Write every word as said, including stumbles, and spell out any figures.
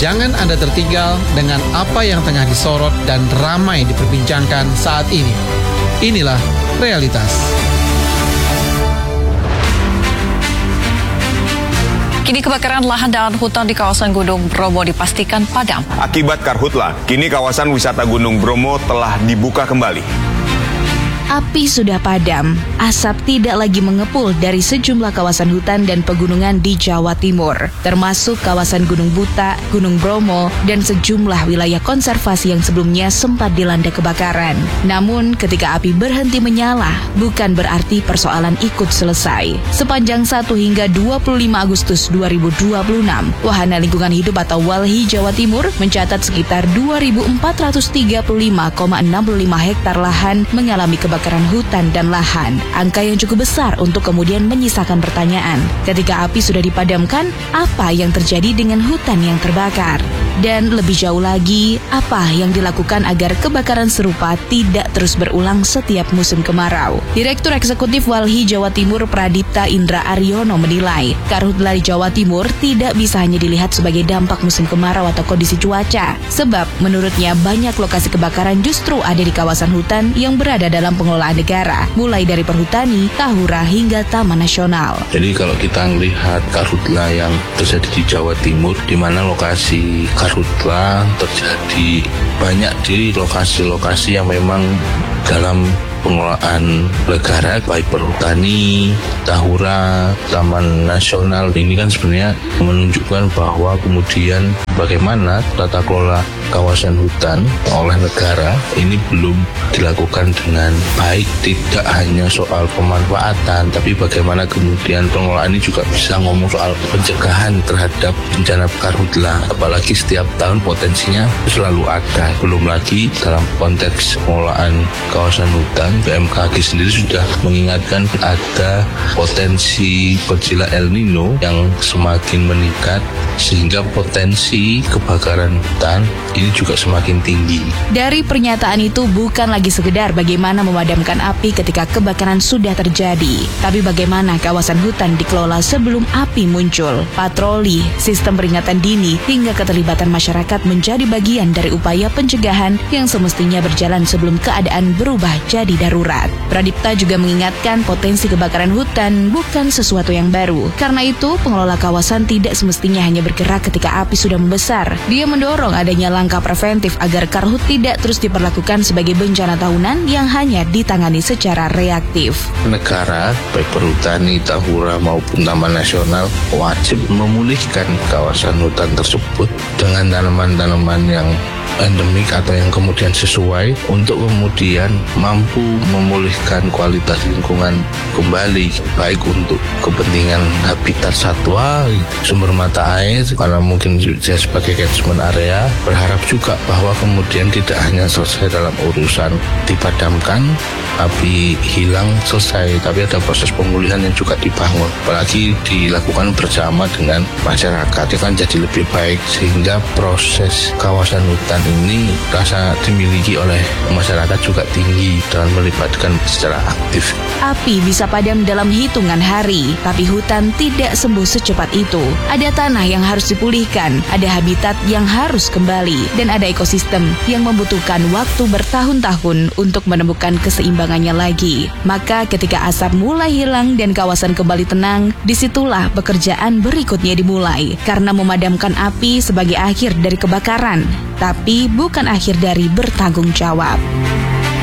Jangan Anda tertinggal dengan apa yang tengah disorot dan ramai diperbincangkan saat ini. Inilah realitas. Kini kebakaran lahan dan hutan di kawasan Gunung Bromo dipastikan padam. Akibat karhutla, kini kawasan wisata Gunung Bromo telah dibuka kembali. Api sudah padam, asap tidak lagi mengepul dari sejumlah kawasan hutan dan pegunungan di Jawa Timur, termasuk kawasan Gunung Buta, Gunung Bromo, dan sejumlah wilayah konservasi yang sebelumnya sempat dilanda kebakaran. Namun, ketika api berhenti menyala, bukan berarti persoalan ikut selesai. Sepanjang satu hingga dua puluh lima Agustus dua ribu dua puluh enam, Wahana Lingkungan Hidup atau Walhi Jawa Timur mencatat sekitar dua ribu empat ratus tiga puluh lima koma enam puluh lima hektar lahan mengalami kebakaran. Kebakaran hutan dan lahan, angka yang cukup besar untuk kemudian menyisakan pertanyaan. Ketika api sudah dipadamkan, apa yang terjadi dengan hutan yang terbakar? Dan lebih jauh lagi, apa yang dilakukan agar kebakaran serupa tidak terus berulang setiap musim kemarau? Direktur Eksekutif Walhi Jawa Timur Pradipta Indra Aryono menilai, karhutla di Jawa Timur tidak bisa hanya dilihat sebagai dampak musim kemarau atau kondisi cuaca. Sebab menurutnya banyak lokasi kebakaran justru ada di kawasan hutan yang berada dalam pengelolaan negara, mulai dari perhutani, tahura hingga taman nasional. Jadi kalau kita melihat karhutla yang terjadi di Jawa Timur, di mana lokasi karhutla terjadi banyak di lokasi-lokasi yang memang dalam pengelolaan negara, baik perhutani, tahura, taman nasional. Ini kan sebenarnya menunjukkan bahwa kemudian bagaimana tata kelola kawasan hutan oleh negara ini belum dilakukan dengan baik. Tidak hanya soal pemanfaatan, tapi bagaimana kemudian pengelolaan ini juga bisa ngomong soal pencegahan terhadap bencana karhutla. Apalagi setiap tahun potensinya selalu ada. Belum lagi dalam konteks pengelolaan kawasan hutan, B M K G sendiri sudah mengingatkan ada potensi gejala El Nino yang semakin meningkat, sehingga potensi kebakaran hutan ini juga semakin tinggi. Dari pernyataan itu bukan lagi sekedar bagaimana memadamkan api ketika kebakaran sudah terjadi, tapi bagaimana kawasan hutan dikelola sebelum api muncul. Patroli, sistem peringatan dini, hingga keterlibatan masyarakat menjadi bagian dari upaya pencegahan yang semestinya berjalan sebelum keadaan berubah jadi darurat. Pradipta juga mengingatkan potensi kebakaran hutan bukan sesuatu yang baru. Karena itu, pengelola kawasan tidak semestinya hanya bergerak ketika api sudah membesar. Dia mendorong adanya langkah preventif agar karhut tidak terus diperlakukan sebagai bencana tahunan yang hanya ditangani secara reaktif. Negara, baik perhutani, tahura maupun taman nasional, wajib memulihkan kawasan hutan tersebut dengan tanaman-tanaman yang endemik atau yang kemudian sesuai untuk kemudian mampu memulihkan kualitas lingkungan kembali, baik untuk kepentingan habitat satwa, sumber mata air, karena mungkin saya sebagai catchment area berharap juga bahwa kemudian tidak hanya selesai dalam urusan dipadamkan, api hilang selesai, tapi ada proses pemulihan yang juga dibangun, apalagi dilakukan bersama dengan masyarakat, itu kan jadi lebih baik, sehingga proses kawasan hutan ini rasa dimiliki oleh masyarakat juga tinggi dengan melibatkan secara aktif. Api bisa padam dalam hitungan hari, tapi hutan tidak sembuh secepat itu. Ada tanah yang harus dipulihkan, ada habitat yang harus kembali, dan ada ekosistem yang membutuhkan waktu bertahun-tahun untuk menemukan keseimbangannya lagi. Maka ketika asap mulai hilang dan kawasan kembali tenang, disitulah pekerjaan berikutnya dimulai. Karena memadamkan api sebagai akhir dari kebakaran, tapi bukan akhir dari bertanggung jawab.